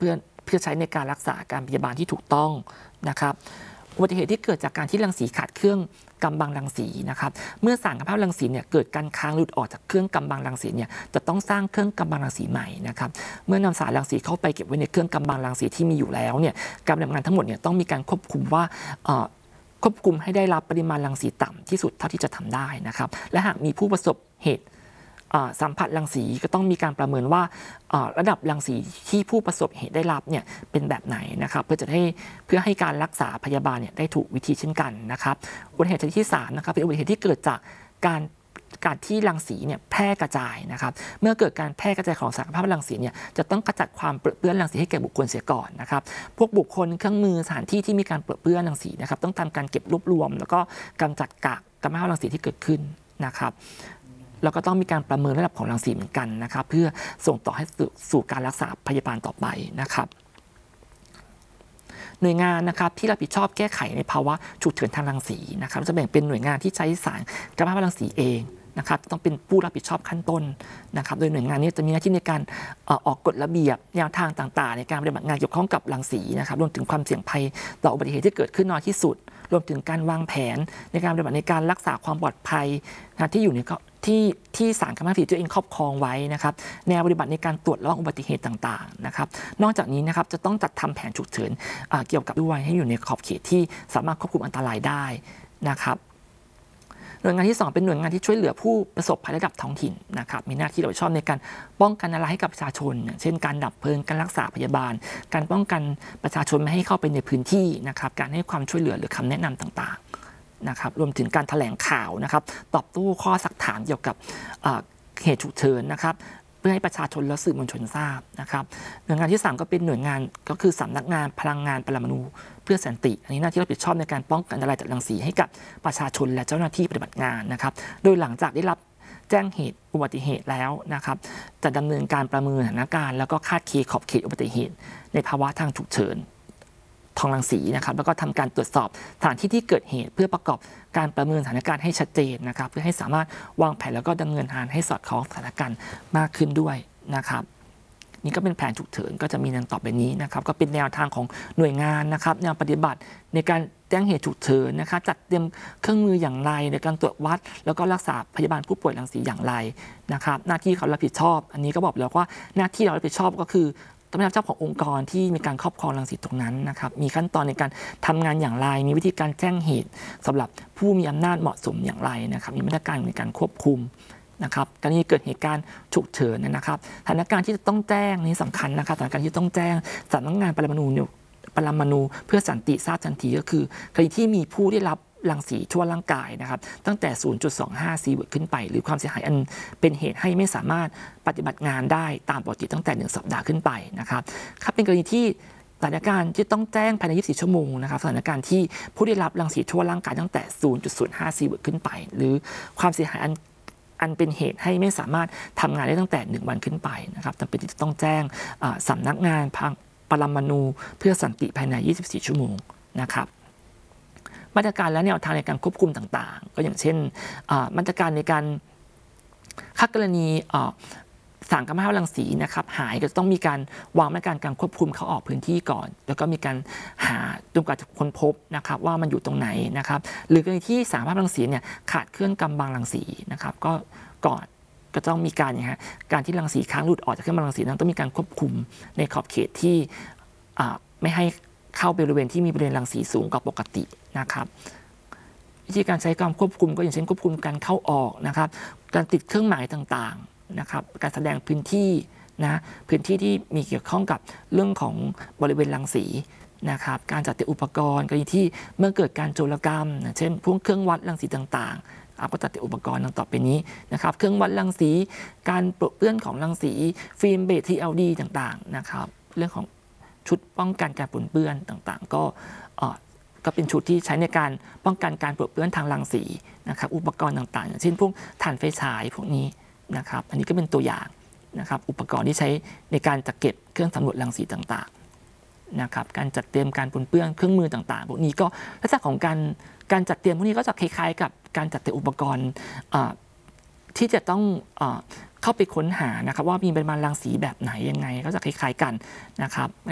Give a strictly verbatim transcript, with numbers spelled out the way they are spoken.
เพื่อเพื่อใช้ในการรักษาการพยาบาลที่ถูกต้องนะครับอุบัติเหตุที่เกิดจากการที่รังสีขาดเครื่องกำบังรังสีนะครับเมื่อสารกำมะถันรังสีเนี่ยเกิดการค้างหลุดออกจากเครื่องกำบังรังสีเนี่ยจะต้องสร้างเครื่องกำบังรังสีใหม่นะครับเมื่อนำสารรังสีเข้าไปเก็บไว้ในเครื่องกำบังรังสีที่มีอยู่แล้วเนี่ยการดำเนินงานทั้งหมดเนี่ยต้องมีการควบคุมว่าควบคุมให้ได้รับปริมาณรังสีต่ำที่สุดเท่าที่จะทำได้นะครับและหากมีผู้ประสบเหตุสัมผัสรังสีก็ต้องมีการประเมินว่าระดับรังสีที่ผู้ประสบเหตุได้รับเนี่ยเป็นแบบไหนนะครับเพื่อจะให้เพื่อให้การรักษาพยาบาลเนี่ยได้ถูกวิธีเช่นกันนะครับอุบัติเหตุชนิดที่สามนะครับเป็นอุบัติเหตุที่เกิดจากการการที่รังสีเนี่ยแพร่กระจายนะครับเมื่อเกิดการแพร่กระจายของสารกัมมันตรังสีเนี่ยจะต้องกระจัดความเปื้อนรังสีให้แก่บุคคลเสียก่อนนะครับพวกบุคคลเครื่องมือสถานที่ที่มีการเปื้อนรังสีนะครับต้องทำการเก็บรวบรวมแล้วก็กำจัดกากกัมมันตรังสีที่เกิดขึ้นนะครับแล้วก็ต้องมีการประเมินระดับของรังสีเหมือนกันนะครับเพื่อส่งต่อให้สู่การรักษาพยาบาลต่อไปนะครับหน่วยงานนะครับที่รับผิดชอบแก้ไขในภาวะฉุกเฉินทางรังสีนะครับจะแบ่งเป็นหน่วยงานที่ใช้สารกัมมันตรังสีเองนะครับต้องเป็นผู้รับผิดชอบขั้นต้นนะครับโดยหน่วยงานนี้จะมีหน้าที่ในการออกกฎระเบียบแนวทางต่างๆในการปฏิบัติงานเกี่ยวข้องกับรังสีนะครับรวมถึงความเสี่ยงภัยต่ออุบัติเหตุที่เกิดขึ้นน้อยที่สุดรวมถึงการวางแผนในการปฏิบัติในการรักษาความปลอดภัยนะที่อยู่ในที่ที่สารกัมมันตรังสีตัวเองครอบครองไว้นะครับแนวปฏิบัติในการตรวจระวังอุบัติเหตุต่างๆนะครับนอกจากนี้นะครับจะต้องจัดทำแผนฉุกเฉินเกี่ยวกับด้วยให้อยู่ในขอบเขตที่สามารถควบคุมอันตรายได้นะครับหน่วยงานที่สองเป็นหน่วยงานที่ช่วยเหลือผู้ประสบภัยระดับท้องถิ่นนะครับมีหน้าที่รับผิดชอบในการป้องกันอันตรายให้กับประชาชนอย่างเช่นการดับเพลิงการรักษาพยาบาลการป้องกันประชาชนไม่ให้เข้าไปในพื้นที่นะครับการให้ความช่วยเหลือหรือคำแนะนำต่างๆนะครับรวมถึงการแถลงข่าวนะครับตอบโต้ข้อสักถามเกี่ยวกับเหตุฉุกเฉินนะครับเพื่อให้ประชาชนและสื่อมวลชนทราบนะครับหน่วยงานที่สามก็เป็นหน่วยงานก็คือสำนักงานพลังงานปรมาณูเพื่อสันติอันนี้หน้าที่รับผิดชอบในการป้องกันอันตรายจากรังสีให้กับประชาชนและเจ้าหน้าที่ปฏิบัติงานนะครับโดยหลังจากได้รับแจ้งเหตุอุบัติเหตุแล้วนะครับจะดำเนินการประเมินสถานการณ์แล้วก็คาดเคขอบเขตอุบัติเหตุในภาวะทางฉุกเฉินทางรังสีนะครับแล้วก็ทำการตรวจสอบสถานที่ที่เกิดเหตุเพื่อประกอบการประเมินสถานการณ์ให้ชัดเจนนะครับเพื่อให้สามารถวางแผนแล้วก็ดำเนินงานให้สอดคล้องสถานการณ์มากขึ้นด้วยนะครับนี่ก็เป็นแผนฉุกเฉินก็จะมีดังต่อไปนี้นะครับก็เป็นแนวทางของหน่วยงานนะครับแนวปฏิบัติในการแจ้งเหตุฉุกเฉินนะครับจัดเตรียมเครื่องมืออย่างไรในการตรวจวัดแล้วก็รักษาพยาบาลผู้ป่วยรังสีอย่างไรนะครับหน้าที่เขารับผิดชอบอันนี้ก็บอกแล้วว่าหน้าที่เรารับผิดชอบก็คือต้องรับผิดชอบขององค์กรที่มีการครอบครองรังสีตรงนั้นนะครับมีขั้นตอนในการทำงานอย่างไรมีวิธีการแจ้งเหตุสำหรับผู้มีอำนาจเหมาะสมอย่างไรนะครับมีมาตรการในการควบคุมนะครับกรณีเกิดเหตุการณ์ฉุกเฉินนะครับสถานการณ์ที่จะต้องแจ้งนี้สำคัญนะครับสถานการณ์ที่ต้องแจ้งสำนักงานปรมาณูปรมาณูเพื่อสันติทราบทันทีก็คือกรณีที่มีผู้ได้รับรังสีทั่วร่างกายนะครับตั้งแต่ ศูนย์จุดสองห้า ซีเวิร์ตขึ้นไปหรือความเสียหายอันเป็นเหตุให้ไม่สามารถปฏิบัติงานได้ตามปกติตั้งแต่หนึ่งสัปดาห์ขึ้นไปนะครับถ้าเป็นกรณีที่สถานการณ์ที่ต้องแจ้งภายในยี่สิบสี่ชั่วโมงนะครับสถานการณ์ที่ผู้ได้รับรังสีทั่วร่างกายตั้งแต่ ศูนย์จุดศูนย์ห้า ซีเวิร์ตขึ้นไปหรือความเสียหายอันอันเป็นเหตุให้ไม่สามารถทำงานได้ตั้งแต่หนึ่งวันขึ้นไปนะครับจำเป็นที่จะต้องแจ้งสำนักงานปรมาณูเพื่อสันติภายในยี่สิบสี่ชั่วโมงนะครับมาตรการและแนวทางในการควบคุมต่างๆก็อย่างเช่นมาตรการในการถ้ากรณีสารกัมมันตรังสีนะครับหายก็จะต้องมีการวางมาตรการการควบคุมเขาออกพื้นที่ก่อนแล้วก็มีการหาจนกว่าจะค้นพบนะครับว่ามันอยู่ตรงไหนนะครับหรือกรณีที่สารกัมมันตรังสีเนี่ยขาดเครื่องกำบังรังสีนะครับก็ก่อนก็ต้องมีการอย่างฮะการที่รังสีค้างหลุดออกจากเครื่องกำบังรังสีนั้นต้องมีการควบคุมในขอบเขตที่ไม่ให้เข้าบริเวณที่มีปริมาณรังสีสูงกว่าปกตินะครับวิธีการใช้การควบคุมก็อย่างเช่นควบคุมการเข้าออกนะครับการติดเครื่องหมายต่างๆนะครับการแสดงพื้นที่นะพื้นที่ที่มีเกี่ยวข้องกับเรื่องของบริเวณรังสีนะครับการจัดเตรียมอุปกรณ์กรณีที่เมื่อเกิดการโจรกรรมเช่นพวกเครื่องวัดรังสีต่างๆเอาก็จัดเตรียมอุปกรณ์ดังต่อไปนี้นะครับเครื่องวัดรังสีการปลดเปลื้อนของรังสีฟิล์มเบส ที แอล ดี ต่างๆนะครับเรื่องของชุดป้องกันการปนเปื้อนต่างๆก็ก็เป็นชุดที่ใช้ในการป้องกันการปนเปื้อนทางรังสีนะครับอุปกรณ์ต่างๆอย่างเช่นพวกถ่านไฟฉายพวกนี้นะครับอันนี้ก็เป็นตัวอย่างนะครับอุปกรณ์ที่ใช้ในการจัดเก็บเครื่องสำรวจรังสีต่างๆนะครับการจัดเตรียมการปนเปื้อนเครื่องมือต่างๆพวกนี้ก็ลักษณะของการการจัดเตรียมพวกนี้ก็จะคล้ายๆกับการจัดเตรียมอุปกรณ์ที่จะต้องเข้าไปค้นหานะครับว่ามีปริมาณรังสีแบบไหนยังไงก็จะคล้ายๆกันนะครับ